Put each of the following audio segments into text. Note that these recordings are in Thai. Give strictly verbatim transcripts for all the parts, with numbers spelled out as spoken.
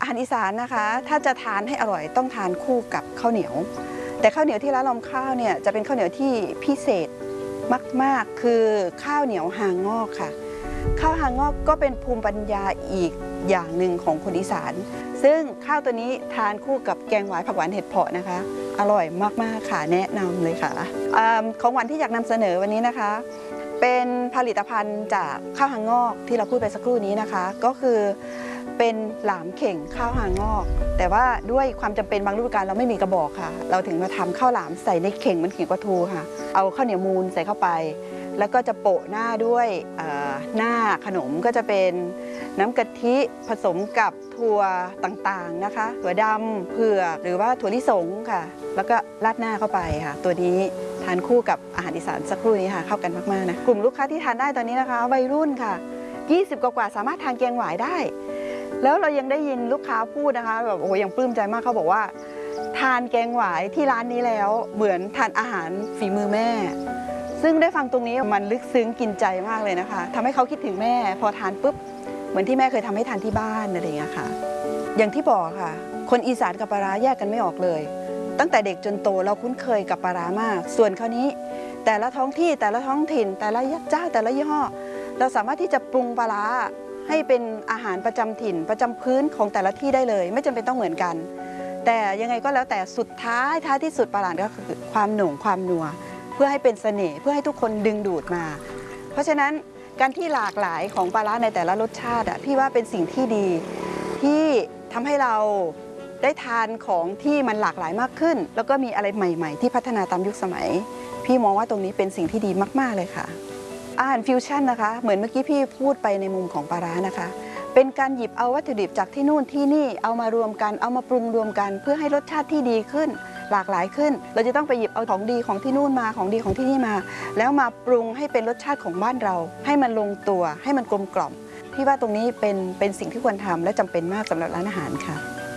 หารอีสานนะคะถ้าจะทานให้อร่อยต้องทานคู่กับข้าวเหนียวแต่ข้าวเหนียวที่ร้านลมข้าวเนี่ยจะเป็นข้าวเหนียวที่พิเศษมากๆคือข้าวเหนียวหางงอกค่ะข้าวหางงอกก็เป็นภูมิปัญญาอีกอย่างหนึ่งของคนอีสานซึ่งข้าวตัวนี้ทานคู่กับแกงหวายผักหวานเห็ดเผาะนะคะอร่อยมากๆค่ะแนะนำเลยค่ะของหวานที่อยากนำเสนอวันนี้นะคะเป็นผลิตภัณฑ์จากข้าวหางงอกที่เราพูดไปสักครู่นี้นะคะก็คือเป็นหลามเข่งข้าวหางงอกแต่ว่าด้วยความจำเป็นบางฤดูกาลเราไม่มีกระบอกค่ะเราถึงมาทำข้าวหลามใส่ในเข่งมันเข่งปลาทูค่ะเอาข้าวเหนียวมูนใส่เข้าไปแล้วก็จะโปะหน้าด้วยหน้าขนมก็จะเป็นน้ำกะทิผสมกับถั่วต่างๆนะคะถั่วดำเผือกหรือว่าถั่วลิสงค่ะแล้วก็ราดหน้าเข้าไปค่ะตัวนี้ทานคู่กับอาหารอีสานสักครู่นี้ค่ะเข้ากันมากๆนะกลุ่มลูกค้าที่ทานได้ตอนนี้นะคะวัยรุ่นค่ะยี่สิบกว่าๆสามารถทานแกงหวายได้แล้วเรายังได้ยินลูกค้าพูดนะคะแบบโอ้โหยังปลื้มใจมากเขาบอกว่าทานแกงหวายที่ร้านนี้แล้วเหมือนทานอาหารฝีมือแม่ซึ่งได้ฟังตรงนี้มันลึกซึ้งกินใจมากเลยนะคะทำให้เขาคิดถึงแม่พอทานปุ๊บเหมือนที่แม่เคยทำให้ทานที่บ้านอะไรอย่างเงี้ยค่ะอย่างที่บอกค่ะคนอีสานกับปลาร้าแยกกันไม่ออกเลยตั้งแต่เด็กจนโตเราคุ้นเคยกับปลาร้ามากส่วนคราวนี้แต่ละท้องที่แต่ละท้องถิ่นแต่ละเจ้าแต่ละยี่ห้อเราสามารถที่จะปรุงปลาร้าให้เป็นอาหารประจำถิ่นประจำพื้นของแต่ละที่ได้เลยไม่จำเป็นต้องเหมือนกันแต่ยังไงก็แล้วแต่สุดท้ายท้ายที่สุดปลาร้าก็คือความหน่งความนัวเพื่อให้เป็นเสน่ห์เพื่อให้ทุกคนดึงดูดมาเพราะฉะนั้นการที่หลากหลายของปลาร้าในแต่ละรสชาติอ่ะพี่ว่าเป็นสิ่งที่ดีที่ทำให้เราได้ทานของที่มันหลากหลายมากขึ้นแล้วก็มีอะไรใหม่ๆที่พัฒนาตามยุคสมัยพี่มองว่าตรงนี้เป็นสิ่งที่ดีมากๆเลยค่ะอาหารฟิวชั่นนะคะเหมือนเมื่อกี้พี่พูดไปในมุมของปลาร้านะคะเป็นการหยิบเอาวัตถุดิบจากที่นู่นที่นี่เอามารวมกันเอามาปรุงรวมกันเพื่อให้รสชาติที่ดีขึ้นหลากหลายขึ้นเราจะต้องไปหยิบเอาของดีของที่นู่นมาของดีของที่นี่มาแล้วมาปรุงให้เป็นรสชาติของบ้านเราให้มันลงตัวให้มันกลมกล่อมพี่ว่าตรงนี้เป็นเป็นสิ่งที่ควรทำและจำเป็นมากสำหรับร้านอาหารค่ะ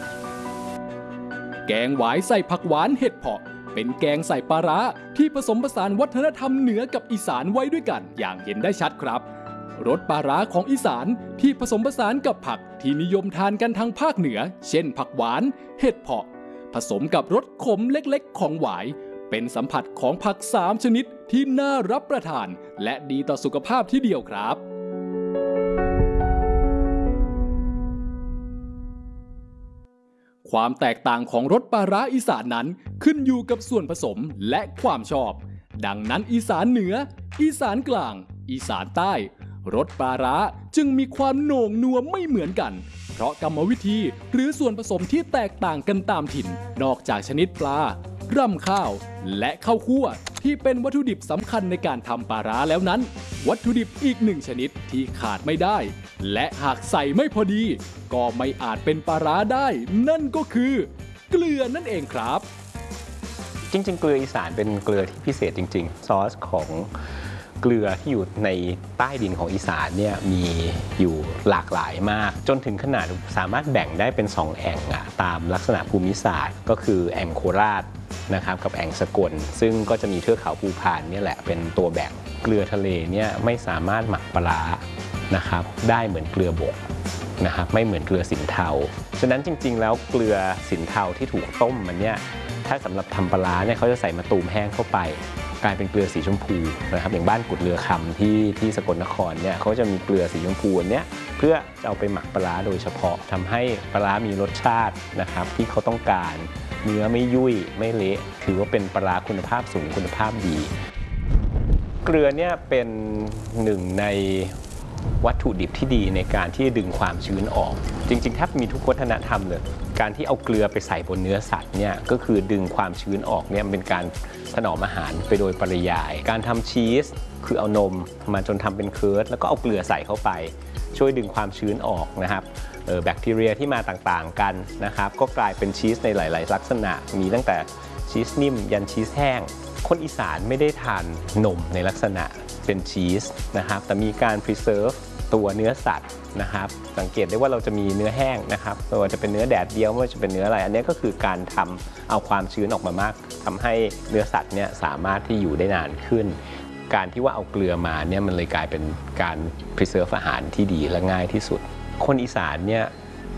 แกงหวายใส่ผักหวานเห็ดเผาะเป็นแกงใส่ปลาร้าที่ผสมผสานวัฒนธรรมเหนือกับอีสานไว้ด้วยกันอย่างเห็นได้ชัดครับรสปลาร้าของอีสานที่ผสมผสานกับผักที่นิยมทานกันทางภาคเหนือเช่นผักหวานเห็ดเผาะผสมกับรสขมเล็กๆของหวายเป็นสัมผัสของผักสามชนิดที่น่ารับประทานและดีต่อสุขภาพที่เดียวครับความแตกต่างของรสปลาร้าอีสานนั้นขึ้นอยู่กับส่วนผสมและความชอบดังนั้นอีสานเหนืออีสานกลางอีสานใต้รสปลาร้าจึงมีความโหน่งนัวไม่เหมือนกันเพราะกรรมวิธีหรือส่วนผสมที่แตกต่างกันตามถิ่นนอกจากชนิดปลารำข้าวและข้าวคั่วที่เป็นวัตถุดิบสำคัญในการทำปลาร้าแล้วนั้นวัตถุดิบอีกหนึ่งชนิดที่ขาดไม่ได้และหากใส่ไม่พอดีก็ไม่อาจเป็นปลาร้าได้นั่นก็คือเกลือนั่นเองครับจริงๆเกลืออีสานเป็นเกลือที่พิเศษจริงๆซอสของเกลือที่อยู่ในใต้ดินของอีสานเนี่ยมีอยู่หลากหลายมากจนถึงขนาดสามารถแบ่งได้เป็นสองแอ่งอะตามลักษณะภูมิศาสตร์ก็คือแอ่งโคราชนะครับกับแอ่งสกลซึ่งก็จะมีเทือกเขาภูพานนี่แหละเป็นตัวแบ่งเกลือทะเลเนี่ยไม่สามารถหมักปลานะครับได้เหมือนเกลือบกนะครับไม่เหมือนเกลือสินเทาฉะนั้นจริงๆแล้วเกลือสินเทาที่ถูกต้มมันเนี่ยถ้าสำหรับทำปลาเนี่ยเขาจะใส่มะตูมแห้งเข้าไปกลายเป็นเกลือสีชมพูนะครับอย่างบ้านกุดเรือคำที่ที่สกลนครเนี่ยเขาจะมีเกลือสีชมพูอันเนี้ยเพื่อจะเอาไปหมักปลาโดยเฉพาะทำให้ปลามีรสชาตินะครับที่เขาต้องการเนื้อไม่ยุ่ยไม่เละถือว่าเป็นปลาคุณภาพสูงคุณภาพดีเกลือเนี่ยเป็นหนึ่งในวัตถุดิบที่ดีในการที่ดึงความชื้นออกจริงๆถ้ามีทุกวัฒนธรรมเลยการที่เอาเกลือไปใส่บนเนื้อสัตว์เนี่ยก็คือดึงความชื้นออกเนี่ยเป็นการถนอมอาหารไปโดยปริยายการทำชีสคือเอานมมาจนทำเป็นเคิร์ดแล้วก็เอาเกลือใส่เข้าไปช่วยดึงความชื้นออกนะครับแบคทีเรียที่มาต่างๆกันนะครับก็กลายเป็นชีสในหลายๆลักษณะมีตั้งแต่ชีสนิ่มยันชีสแห้งคนอีสานไม่ได้ทานนมในลักษณะเป็นชีสนะครับแต่มีการ preserve ตัวเนื้อสัตว์นะครับสังเกตได้ว่าเราจะมีเนื้อแห้งนะครับไม่ว่าจะเป็นเนื้อแดดเดียวไม่ว่าจะเป็นเนื้ออะไรอันนี้ก็คือการทำเอาความชื้นออกมามากทำให้เนื้อสัตว์เนี่ยสามารถที่อยู่ได้นานขึ้นการที่ว่าเอาเกลือมาเนี่ยมันเลยกลายเป็นการ preserve อาหารที่ดีและง่ายที่สุดคนอีสานเนี่ย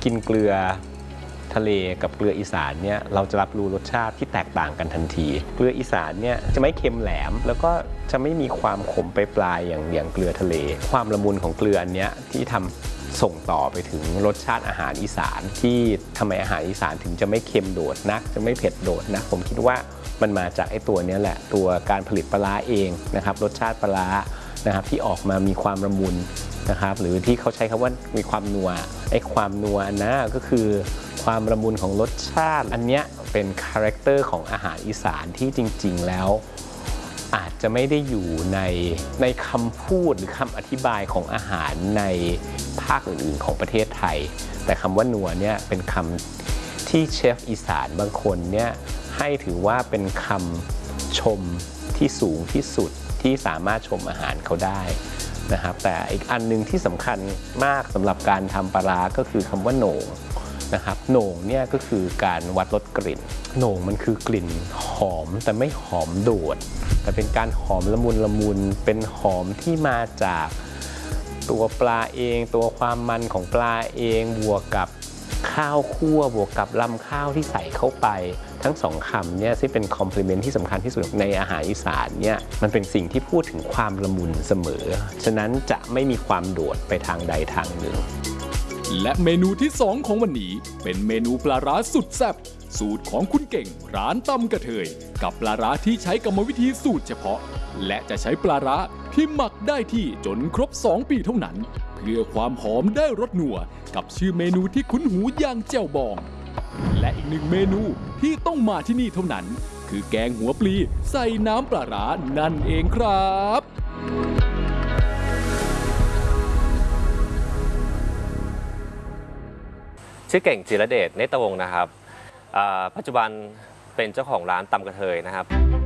กินเกลือทะเลกับเกลืออีสานเนี่ยเราจะรับรู้รสชาติที่แตกต่างกันทันทีเกลืออีสานเนี่ยจะไม่เค็มแหลมแล้วก็จะไม่มีความขมปลายๆอย่างอย่างเกลือทะเลความละมุนของเกลืออันเนี้ยที่ทำส่งต่อไปถึงรสชาติอาหารอีสานที่ทำไมอาหารอีสานถึงจะไม่เค็มโดดนักจะไม่เผ็ดโดดนะผมคิดว่ามันมาจากไอ้ตัวนี้แหละตัวการผลิตปลาร้าเองนะครับรสชาติปลาร้านะครับที่ออกมามีความละมุนนะครับหรือที่เขาใช้คำว่ามีความนัวไอ้ความนัวนะก็คือความละมุนของรสชาติอันเนี้ยเป็นคาแรคเตอร์ของอาหารอีสานที่จริงๆแล้วอาจจะไม่ได้อยู่ในในคำพูดหรือคำอธิบายของอาหารในภาคอื่นๆของประเทศไทยแต่คำว่านัวเนี่ยเป็นคำที่เชฟอีสานบางคนเนี่ยให้ถือว่าเป็นคำชมที่สูงที่สุดที่สามารถชมอาหารเขาได้นะครับแต่อีกอันนึงที่สำคัญมากสำหรับการทำปลาร้าก็คือคำว่าโหน่งนะครับโหน่งเนี่ยก็คือการวัดรสกลิ่นโหน่งมันคือกลิ่นหอมแต่ไม่หอมโดดแต่เป็นการหอมละมุนละมุนเป็นหอมที่มาจากตัวปลาเองตัวความมันของปลาเองบวกกับข้าวคั่วบวกกับลำข้าวที่ใส่เข้าไปทั้งสองคำเนี่ยที่เป็นคอมพลีเมนต์ที่สำคัญที่สุดในอาหารอีสานเนี่ยมันเป็นสิ่งที่พูดถึงความละมุนเสมอฉะนั้นจะไม่มีความโดดไปทางใดทางหนึ่งและเมนูที่สองของวันนี้เป็นเมนูปลาร้าสุดแซ่บสูตรของคุณเก่งร้านตำกระเทยกับปลาร้าที่ใช้กรรมวิธีสูตรเฉพาะและจะใช้ปลาร้าที่หมักได้ที่จนครบสองปีเท่านั้นเพื่อความหอมได้รสนัวกับชื่อเมนูที่คุ้นหูอย่างแจ่วบองและอีกหนึ่งเมนูที่ต้องมาที่นี่เท่านั้นคือแกงหัวปลีใส่น้ำปลาร้านั่นเองครับชื่อเก่งจิรเดชเนตรวงศ์นะครับปัจจุบันเป็นเจ้าของร้านตำกระเทยนะครับ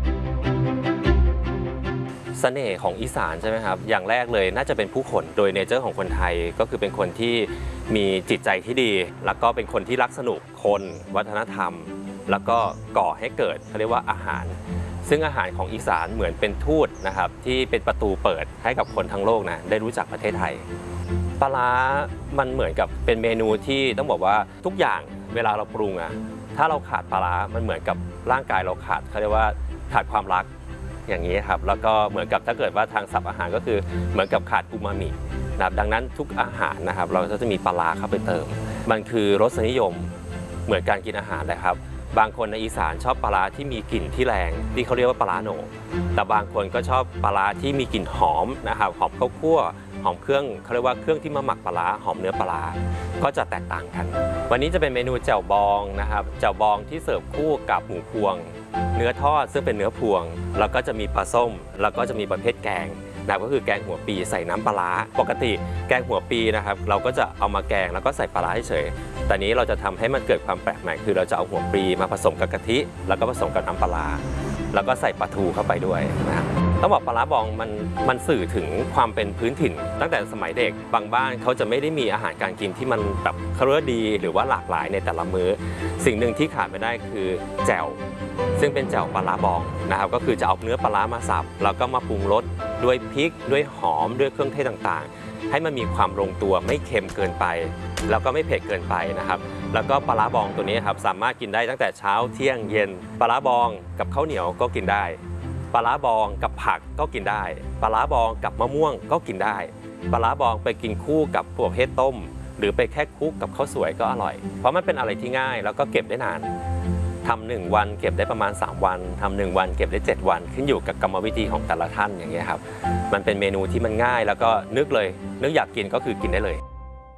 เสน่ห์ของอีสานใช่ไหมครับอย่างแรกเลยน่าจะเป็นผู้คนโดยเนเจอร์ของคนไทยก็คือเป็นคนที่มีจิตใจที่ดีแล้วก็เป็นคนที่รักสนุกคนวัฒนธรรมแล้วก็ก่อให้เกิดเขาเรียกว่าอาหารซึ่งอาหารของอีสานเหมือนเป็นทูตนะครับที่เป็นประตูเปิดให้กับคนทั้งโลกนะได้รู้จักประเทศไทยปลาร้ามันเหมือนกับเป็นเมนูที่ต้องบอกว่าทุกอย่างเวลาเราปรุงอะถ้าเราขาดปลาร้ามันเหมือนกับร่างกายเราขาดเขาเรียกว่าขาดความรักอย่างนี้ครับแล้วก็เหมือนกับถ้าเกิดว่าทางศัพท์อาหารก็คือเหมือนกับขาดอูมามินะครับดังนั้นทุกอาหารนะครับเราก็จะมีปลาร้าเข้าไปเติมมันคือรสนิยมเหมือนการกินอาหารเลยครับบางคนในอีสานชอบปลาร้าที่มีกลิ่นที่แรงที่เขาเรียกว่าปลาร้าโหน่งแต่บางคนก็ชอบปลาร้าที่มีกลิ่นหอมนะครับหอมข้าวคั่วหอมเครื่องเขาเรียกว่าเครื่องที่มาหมักปลาร้าหอมเนื้อปลาร้าก็จะแตกต่างกันวันนี้จะเป็นเมนูแจ่วบองนะครับแจ่วบองที่เสิร์ฟคู่กับหมูพวงเนื้อทอดซึ่งเป็นเนื้อพวงแล้วก็จะมีปลาส้มแล้วก็จะมีประเภทแกงนะก็คือแกงหัวปีใส่น้ำปลาร้าปกติแกงหัวปีนะครับเราก็จะเอามาแกงแล้วก็ใส่ปลาร้าเฉยๆแต่นี้เราจะทำให้มันเกิดความแปลกใหม่คือเราจะเอาหัวปีมาผสมกับกะทิแล้วก็ผสมกับน้ำปลาร้าแล้วก็ใส่ปลาทูเข้าไปด้วยนะต้องบอกปลาร้าบองมันมันสื่อถึงความเป็นพื้นถิ่นตั้งแต่สมัยเด็กบางบ้านเขาจะไม่ได้มีอาหารการกินที่มันแบบเขาเรียกว่าดีหรือว่าหลากหลายในแต่ละมื้อสิ่งหนึ่งที่ขาดไม่ได้คือแจ่วซึ่งเป็นแจ่วปลาร้าบองนะครับก็คือจะเอาเนื้อปลาร้ามาสับแล้วก็มาปรุงรสด้วยพริกด้วยหอมด้วยเครื่องเทศต่างๆให้มันมีความลงตัวไม่เค็มเกินไปแล้วก็ไม่เผ็ดเกินไปนะครับแล้วก็ปลาร้าบองตัวนี้ครับสามารถกินได้ตั้งแต่เช้าเที่ยงเย็นปลาร้าบองกับข้าวเหนียวก็กินได้ปลาร้าบองกับผักก็กินได้ปลาร้าบองกับมะม่วงก็กินได้ปลาร้าบองไปกินคู่กับพวกเห็ดต้มหรือไปแค่คลุกกับข้าวสวยก็อร่อยเพราะมันเป็นอะไรที่ง่ายแล้วก็เก็บได้นานทำหนึ่งวันเก็บได้ประมาณสามวันทำหนึ่งวันเก็บได้เจ็ดวันขึ้นอยู่กับกรรมวิธีของแต่ละท่านอย่างเงี้ยครับมันเป็นเมนูที่มันง่ายแล้วก็นึกเลยนึกอยากกินก็คือกินได้เลย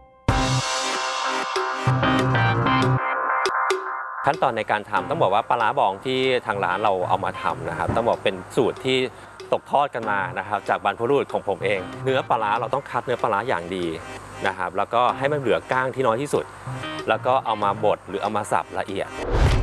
ขั้นตอนในการทำต้องบอกว่าปลาร้าบองที่ทางร้านเราเอามาทำนะครับต้องบอกเป็นสูตรที่ตกทอดกันมานะครับจากบรรพบุรุษของผมเองเนื้อปลาร้าเราต้องคัดเนื้อปลาร้าอย่างดีนะครับแล้วก็ให้มันเหลือก้างที่น้อยที่สุดแล้วก็เอามาบดหรือเอามาสับละเอียด